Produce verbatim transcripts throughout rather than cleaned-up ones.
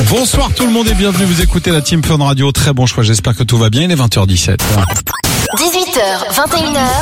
Bonsoir tout le monde et bienvenue, vous écoutez la Team Fun Radio. Très bon choix, j'espère que tout va bien. Il est vingt heures dix-sept. dix-huit heures, vingt et une heures.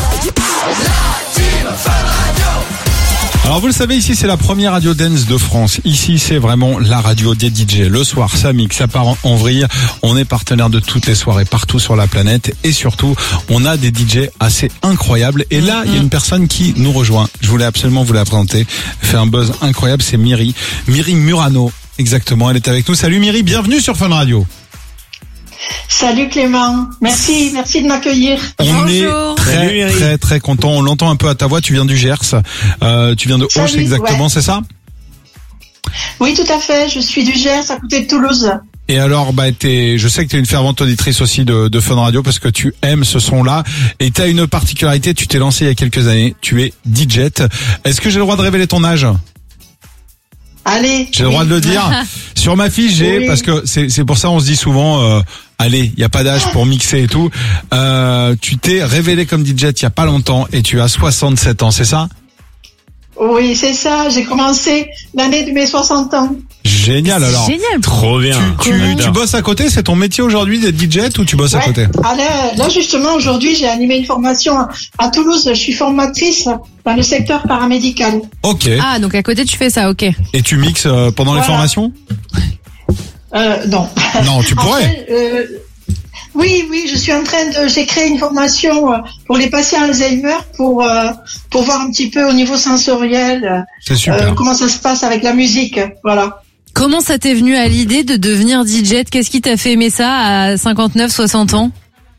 Alors vous le savez, ici c'est la première radio dance de France. Ici c'est vraiment la radio des D J. Le soir ça mixe, ça part en vrille. On est partenaire de toutes les soirées partout sur la planète. Et surtout on a des D J assez incroyables. Et là il y a une personne qui nous rejoint. Je voulais absolument vous la présenter. Elle fait un buzz incroyable, c'est Myri. Myri Murano, exactement, elle est avec nous. Salut Myri, bienvenue sur Fun Radio. Salut Clément, merci, merci de m'accueillir. On Bonjour. est très très très content, on l'entend un peu à ta voix, tu viens du Gers, euh, tu viens de Auch exactement, ouais. C'est ça ? Oui tout à fait, je suis du Gers à côté de Toulouse. Et alors, bah, t'es, je sais que tu es une fervente auditrice aussi de, de Fun Radio parce que tu aimes ce son-là et tu as une particularité, tu t'es lancé il y a quelques années, tu es D J. Est-ce que j'ai le droit de révéler ton âge ? Allez. J'ai le oui. droit de le dire. Sur ma fiche, j'ai, oui. parce que c'est, c'est pour ça on se dit souvent, euh, allez, il y a pas d'âge pour mixer et tout. Euh, tu t'es révélé comme D J il y a pas longtemps et tu as soixante-sept ans, c'est ça ? Oui, c'est ça. J'ai commencé l'année de mes soixante ans. Génial alors. Génial. Trop bien. Tu, tu, tu bosses à côté, c'est ton métier aujourd'hui d'être D J ou tu bosses ouais. à côté ? Ah là, là justement aujourd'hui j'ai animé une formation à, à Toulouse. Je suis formatrice dans le secteur paramédical. Ok. Ah, donc à côté tu fais ça, ok. Et tu mixes euh, pendant Voilà. les formations ? Euh, non. Non, tu pourrais. Après, euh, oui, oui, je suis en train de, j'ai créé une formation euh, pour les patients Alzheimer pour euh, pour voir un petit peu au niveau sensoriel C'est super. euh, comment ça se passe avec la musique, voilà. Comment ça t'est venu à l'idée de devenir D J ? Qu'est-ce qui t'a fait aimer ça à cinquante-neuf, soixante ans ?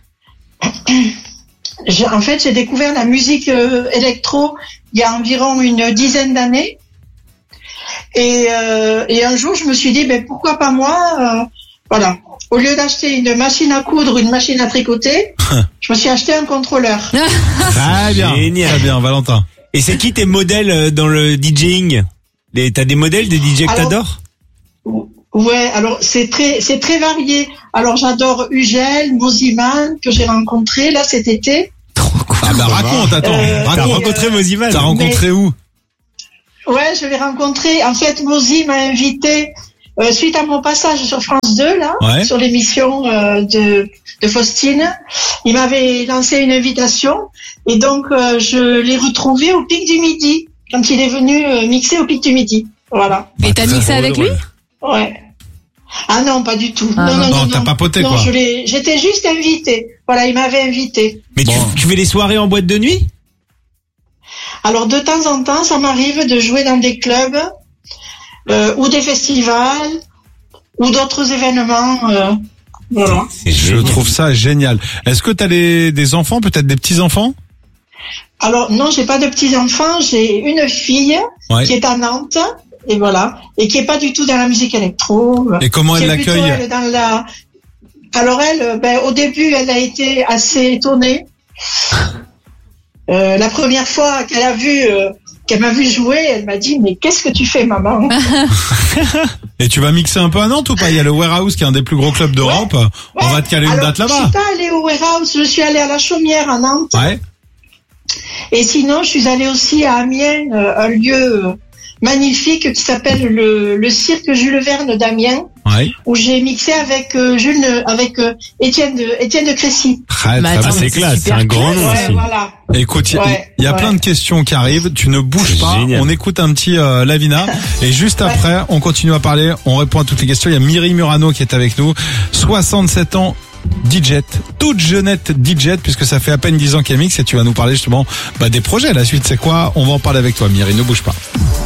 J'ai, en fait, j'ai découvert la musique euh, électro il y a environ une dizaine d'années. Et, euh, et un jour, je me suis dit, ben pourquoi pas moi euh, Voilà. Au lieu d'acheter une machine à coudre, une machine à tricoter, je me suis acheté un contrôleur. Très bien. Génial. Très bien, Valentin. Et c'est qui tes modèles dans le DJing ? Les, t'as des modèles de D J que Alors, t'adores ? Ouais, alors c'est très, c'est très varié. Alors j'adore Ugel, Moziman que j'ai rencontré là cet été. Ah bah raconte, attends, Euh, T'as raconte. rencontré Moziman ? T'as rencontré mais- où ? Ouais, je l'ai rencontré. En fait, Mozi m'a invité euh, suite à mon passage sur France deux là, Ouais. sur l'émission euh, de de Faustine. Il m'avait lancé une invitation et donc euh, je l'ai retrouvé au Pic du Midi quand il est venu euh, mixer au Pic du Midi. Voilà. Et t'as mixé avec lui ? Ouais. Ah non, pas du tout. Ah. non, non, Non, non, t'as non. papoté, non, quoi. je l'ai, j'étais juste invitée. Voilà, il m'avait invitée. Mais Bon. tu, tu fais des soirées en boîte de nuit ? Alors de temps en temps, ça m'arrive de jouer dans des clubs euh, ou des festivals ou d'autres événements. Euh, voilà. C'est Je génial. trouve ça génial. Est-ce que t'as les, des enfants, peut-être des petits-enfants ? Alors non, j'ai pas de petits enfants. J'ai une fille Ouais. qui est à Nantes et voilà, et qui est pas du tout dans la musique électro. Et comment qui elle est plutôt, l'accueille ? elle, dans la. Alors elle, ben au début, elle a été assez étonnée. Euh, la première fois qu'elle a vu, euh, qu'elle m'a vu jouer, elle m'a dit mais qu'est-ce que tu fais, maman? Et tu vas mixer un peu à Nantes ou pas ? Il y a le Warehouse qui est un des plus gros clubs d'Europe. On Ouais. va te caler une Alors, date Je là-bas. suis pas allée au warehouse, je suis allée à la Chaumière à Nantes. Ouais. Et sinon, je suis allée aussi à Amiens, euh, un lieu euh, magnifique qui s'appelle le, le cirque Jules Verne d'Amiens, Ouais. où j'ai mixé avec euh, Jules, avec euh, Étienne de Étienne de Crécy. Très, Bah, très attends, bien. C'est mais classe, c'est super un grand nom Ouais, aussi. voilà. Écoute, il y a- Ouais, il y a ouais. plein de questions qui arrivent. Tu ne bouges C'est pas. génial. On écoute un petit euh, Lavina. Et juste après, on continue à parler. On répond à toutes les questions. Il y a Myri Murano qui est avec nous. soixante-sept ans. D J, toute jeunette D J, puisque ça fait à peine dix ans qu'elle mixe et tu vas nous parler justement bah, des projets. La suite, c'est quoi ? On va en parler avec toi, Myri. Ne bouge pas.